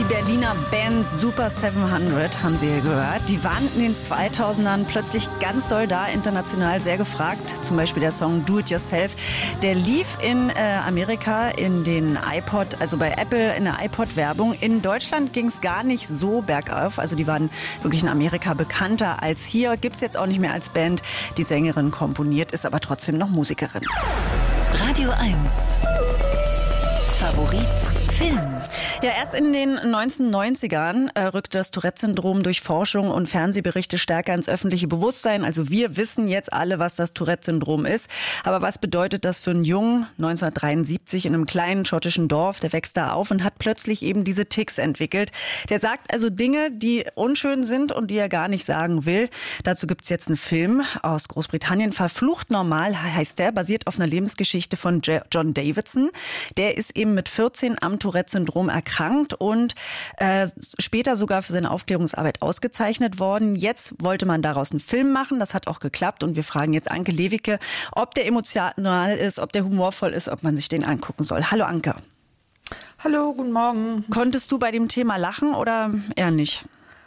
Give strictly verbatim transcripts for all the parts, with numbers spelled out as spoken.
Berliner Band Super siebenhundert haben Sie hier gehört. Die waren in den zweitausendern plötzlich ganz doll da, international sehr gefragt. Zum Beispiel der Song Do It Yourself. Der lief in äh, Amerika in den iPod, also bei Apple in der iPod-Werbung. In Deutschland ging es gar nicht so bergauf. Also die waren wirklich in Amerika bekannter als hier. Gibt es jetzt auch nicht mehr als Band. Die Sängerin komponiert, ist aber trotzdem noch Musikerin. Radio eins. Favorit Film. Ja, erst in den neunzehnhundertneunzigern äh, rückte das Tourette-Syndrom durch Forschung und Fernsehberichte stärker ins öffentliche Bewusstsein. Also wir wissen jetzt alle, was das Tourette-Syndrom ist. Aber was bedeutet das für einen Jungen neunzehnhundertdreiundsiebzig in einem kleinen schottischen Dorf? Der wächst da auf und hat plötzlich eben diese Tics entwickelt. Der sagt also Dinge, die unschön sind und die er gar nicht sagen will. Dazu gibt's jetzt einen Film aus Großbritannien. Verflucht normal heißt der, basiert auf einer Lebensgeschichte von John Davidson. Der ist eben mit vierzehn am Tourette-Syndrom erkrankt und äh, später sogar für seine Aufklärungsarbeit ausgezeichnet worden. Jetzt wollte man daraus einen Film machen. Das hat auch geklappt. Und wir fragen jetzt Anke Lewicke, ob der emotional ist, ob der humorvoll ist, ob man sich den angucken soll. Hallo Anke. Hallo, guten Morgen. Konntest du bei dem Thema lachen oder eher nicht?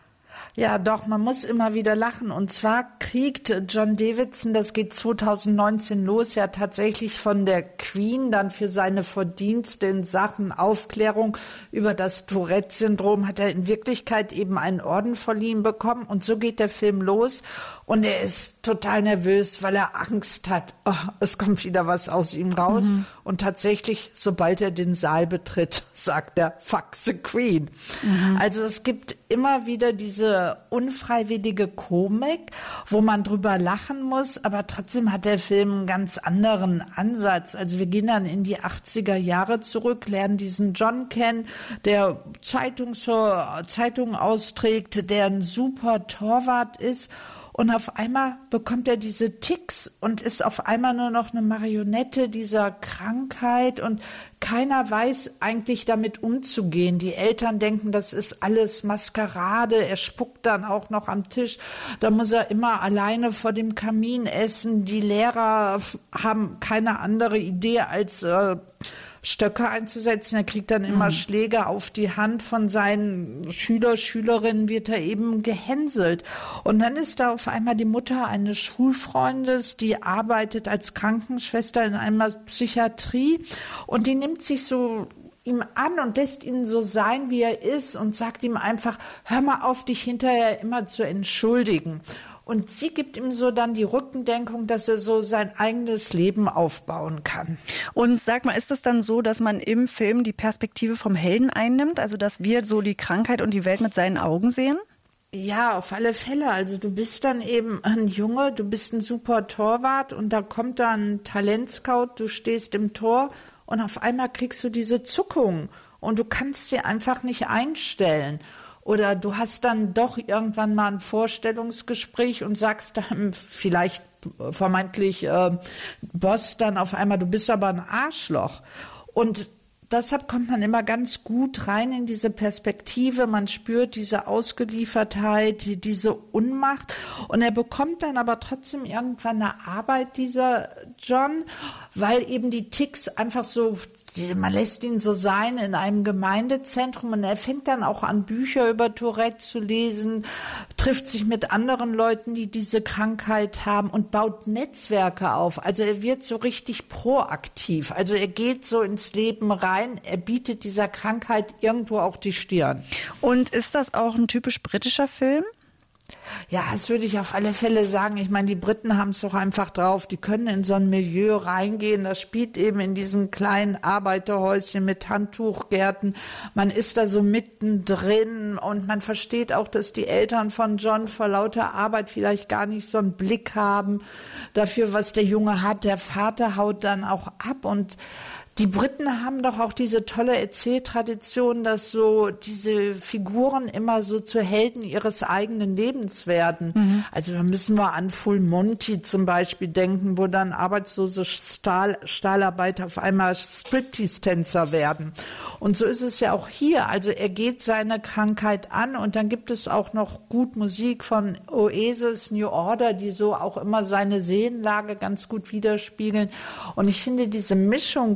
Ja, doch, man muss immer wieder lachen. Und zwar kriegt John Davidson, das geht zweitausendneunzehn los, ja tatsächlich von der Queen dann für seine Verdienste in Sachen Aufklärung über das Tourette-Syndrom, hat er in Wirklichkeit eben einen Orden verliehen bekommen. Und so geht der Film los. Und er ist total nervös, weil er Angst hat. Oh, es kommt wieder was aus ihm raus. Mhm. Und tatsächlich, sobald er den Saal betritt, sagt er, fuck the Queen. Mhm. Also es gibt immer wieder diese unfreiwillige Komik, wo man drüber lachen muss, aber trotzdem hat der Film einen ganz anderen Ansatz. Also wir gehen dann in die achtziger Jahre zurück, lernen diesen John kennen, der Zeitung zur Zeitung austrägt, der ein super Torwart ist. Und auf einmal bekommt er diese Tics und ist auf einmal nur noch eine Marionette dieser Krankheit und keiner weiß eigentlich damit umzugehen. Die Eltern denken, das ist alles Maskerade. Er spuckt dann auch noch am Tisch. Da muss er immer alleine vor dem Kamin essen. Die Lehrer haben keine andere Idee als äh, Stöcke einzusetzen. Er kriegt dann immer mhm. Schläge auf die Hand von seinen Schüler, Schülerinnen, wird er eben gehänselt. Und dann ist da auf einmal die Mutter eines Schulfreundes, die arbeitet als Krankenschwester in einer Psychiatrie und die nimmt sich so ihm an und lässt ihn so sein, wie er ist und sagt ihm einfach, hör mal auf, dich hinterher immer zu entschuldigen. Und sie gibt ihm so dann die Rückendenkung, dass er so sein eigenes Leben aufbauen kann. Und sag mal, ist es dann so, dass man im Film die Perspektive vom Helden einnimmt? Also dass wir so die Krankheit und die Welt mit seinen Augen sehen? Ja, auf alle Fälle. Also du bist dann eben ein Junge, du bist ein super Torwart und da kommt dann ein Talentscout, du stehst im Tor und auf einmal kriegst du diese Zuckung und du kannst dir einfach nicht einstellen. Oder du hast dann doch irgendwann mal ein Vorstellungsgespräch und sagst dann vielleicht vermeintlich äh, Boss dann auf einmal, du bist aber ein Arschloch. Und deshalb kommt man immer ganz gut rein in diese Perspektive. Man spürt diese Ausgeliefertheit, diese Unmacht. Und er bekommt dann aber trotzdem irgendwann eine Arbeit, dieser John, weil eben die Tics einfach so, man lässt ihn so sein in einem Gemeindezentrum und er fängt dann auch an, Bücher über Tourette zu lesen, trifft sich mit anderen Leuten, die diese Krankheit haben und baut Netzwerke auf. Also er wird so richtig proaktiv. Also er geht so ins Leben rein, er bietet dieser Krankheit irgendwo auch die Stirn. Und ist das auch ein typisch britischer Film? Ja, das würde ich auf alle Fälle sagen. Ich meine, die Briten haben es doch einfach drauf. Die können in so ein Milieu reingehen. Das spielt eben in diesen kleinen Arbeiterhäuschen mit Handtuchgärten. Man ist da so mittendrin und man versteht auch, dass die Eltern von John vor lauter Arbeit vielleicht gar nicht so einen Blick haben dafür, was der Junge hat. Der Vater haut dann auch ab und die Briten haben doch auch diese tolle Erzähltradition, dass so diese Figuren immer so zu Helden ihres eigenen Lebens werden. Mhm. Also da müssen wir an Full Monty zum Beispiel denken, wo dann arbeitslose Stahl, Stahlarbeiter auf einmal Striptease-Tänzer werden. Und so ist es ja auch hier. Also er geht seine Krankheit an und dann gibt es auch noch gut Musik von Oasis, New Order, die so auch immer seine Seelenlage ganz gut widerspiegeln. Und ich finde diese Mischung